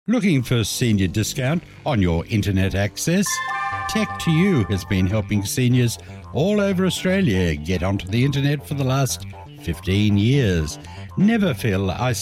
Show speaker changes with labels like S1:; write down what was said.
S1: Looking for senior discount on your internet access? Tech2U has been helping seniors all over Australia get onto the internet for the last 15 years. Never feel isolated